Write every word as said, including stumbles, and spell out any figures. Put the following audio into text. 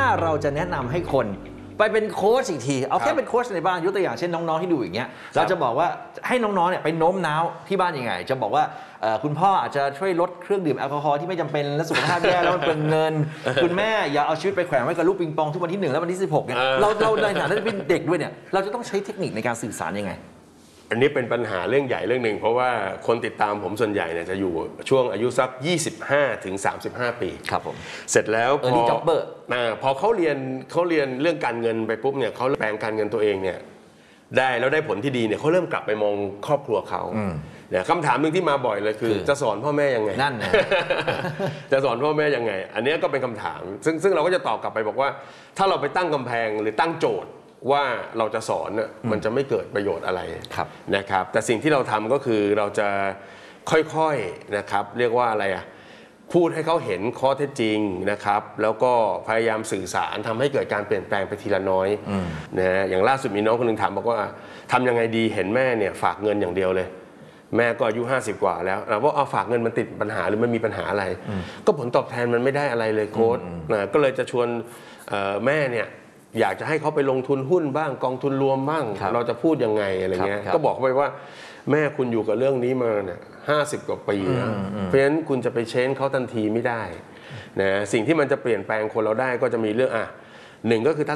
เราจะแนะนำให้คนไปเป็นโค้ชอีกทีเอาแค่เป็นโค้ชในบ้านยกตัวอย่างเช่นน้องๆที่ดูอย่างเงี้ยเราจะบอกว่าให้น้องๆเนี่ยไปโน้มน้าวที่บ้านยังไงจะบอกว่าคุณพ่ออาจจะช่วยลดเครื่องดื่มแอลกอฮอล์ที่ไม่จำเป็นและสุขภาพแย่แล้วมันเป็นเงินคุณแม่อย่าเอาชีวิตไปแขวนไว้กับลูกปิงปองทุกวันที่หนึ่งและวันที่สิบหกเนี่ยเราเราในฐานะที่เป็นเด็กด้วยเนี่ยเราจะต้องใช้เทคนิคในการสื่อสารยังไงอันนี้เป็นปัญหาเรื่องใหญ่เรื่องหนึ่งเพราะว่าคนติดตามผมส่วนใหญ่เนี่ยจะอยู่ช่วงอายุสักยี่สิบห้าถึงสามสิบห้าปีครับผมเสร็จแล้วพอจ็อบเบอร์พอเขาเรียนเขาเรียนเรื่องการเงินไปปุ๊บเนี่ยเขาแปลงการเงินตัวเองเนี่ยได้แล้วได้ผลที่ดีเนี่ยเขาเริ่มกลับไปมองครอบครัวเขาเนี่ยคำถามหนึ่งที่มาบ่อยเลยคือจะสอนพ่อแม่ยังไงนั่นนะจะสอนพ่อแม่ยังไงอันนี้ก็เป็นคำถามซึ่งซึ่งเราก็จะตอบกลับไปบอกว่าถ้าเราไปตั้งกำแพงหรือตั้งโจทย์ว่าเราจะสอนมันจะไม่เกิดประโยชน์อะไรนะครับแต่สิ่งที่เราทำก็คือเราจะค่อยๆนะครับเรียกว่าอะไรอ่ะพูดให้เขาเห็นข้อเท็จจริงนะครับแล้วก็พยายามสื่อสารทำให้เกิดการเปลี่ยนแปลงไปทีละน้อยนะอย่างล่าสุดมีน้องคนหนึ่งถามบอกว่าทำยังไงดีเห็นแม่เนี่ยฝากเงินอย่างเดียวเลยแม่ก็อายุห้าสิบกว่าแล้วเราว่าเอาฝากเงินมันติดปัญหาหรือมันมีปัญหาอะไรก็ผลตอบแทนมันไม่ได้อะไรเลยโค้ชนะก็เลยจะชวนแม่เนี่ยอยากจะให้เขาไปลงทุนหุ้นบ้างกองทุนรวมบ้างเราจะพูดยังไงอะไรเงี้ยก็บอกเขาไปว่าแม่คุณอยู่กับเรื่องนี้มาเนี่ยห้าสิบกว่าปีนะเพราะฉะนั้นคุณจะไปเชนเขาทันทีไม่ได้นะสิ่งที่มันจะเปลี่ยนแปลงคนเราได้ก็จะมีเรื่องอ่ะหนึ่งก็คือทั